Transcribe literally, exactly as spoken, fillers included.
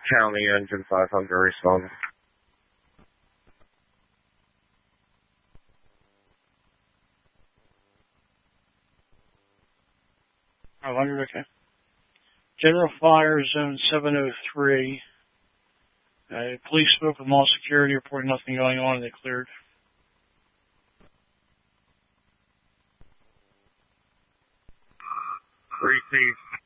County Engine five hundred responding. five hundred, okay. General Fire, Zone seven oh three. Uh, police spoke with mall security, reporting nothing going on, and they cleared. Received.